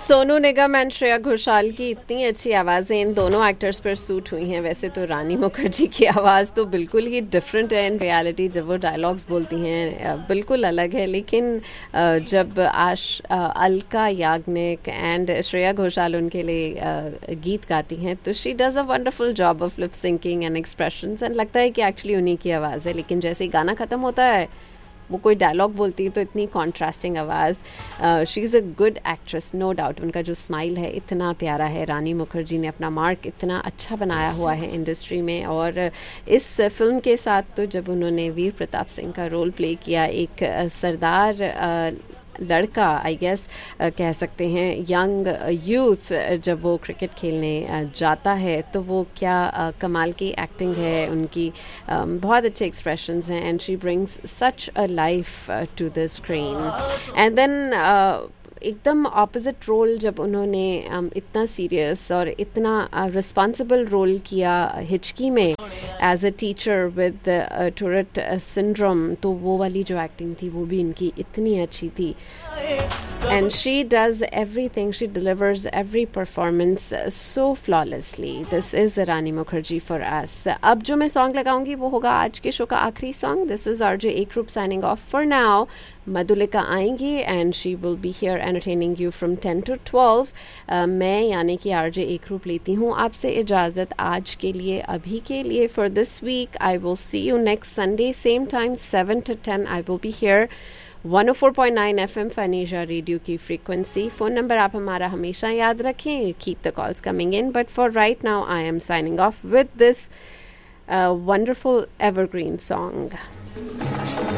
Sonu Nigam and Shreya Ghoshal की इतनी अच्छी आवाज़ें इन दोनों एक्टर्स पर सूट हुई हैं। वैसे तो रानी मुखर्जी की आवाज़ तो बिल्कुल ही डिफरेंट है इन रियलिटी, जब वो डायलॉग्स बोलती हैं बिल्कुल अलग है। लेकिन जब अलका याग्निक एंड श्रेया घोषाल उनके लिए गीत गाती हैं तो she does a wonderful job of lip syncing and expressions, and लगता है कि एक्चुअली उन्हीं की आवाज़ है। लेकिन जैसे ही गाना ख़त्म होता है वो कोई डायलॉग बोलती है तो इतनी कॉन्ट्रास्टिंग आवाज़। She is a good actress, no doubt. उनका जो स्माइल है इतना प्यारा है। रानी मुखर्जी ने अपना मार्क इतना अच्छा बनाया हुआ है इंडस्ट्री में, और इस फिल्म के साथ तो जब उन्होंने वीर प्रताप सिंह का रोल प्ले किया, एक सरदार लड़का आई गेस कह सकते हैं, यंग यूथ, जब वो क्रिकेट खेलने जाता है तो वो क्या कमाल की एक्टिंग है उनकी। बहुत अच्छे एक्सप्रेशंस हैं and she brings such a life to the screen. And then एकदम ऑपोजिट रोल जब उन्होंने इतना सीरियस और इतना रिस्पॉन्सिबल रोल किया हिचकी में as a teacher with Tourette syndrome, तो वो वाली जो एक्टिंग थी वो भी इनकी इतनी अच्छी थी। And she does everything, she delivers every performance so flawlessly. This is Rani Mukherjee for us. अब जो मैं सॉन्ग लगाऊंगी वो होगा आज के शो का आखिरी song. This is RJ Ekrup signing off for now. Madhulika आएंगी and she will be here entertaining you from 10 to 12. मैं यानी कि RJ Ekrup लेती हूँ आपसे इजाज़त आज के लिए, अभी के लिए for this week. I will see you next Sunday, same time 7 to 10. I will be here. 104.9 FM फनीजा radio की फ्रीक्वेंसी। फ़ोन नंबर आप हमारा हमेशा याद रखें। Keep the calls coming in, but for right now I am signing off with this wonderful evergreen song.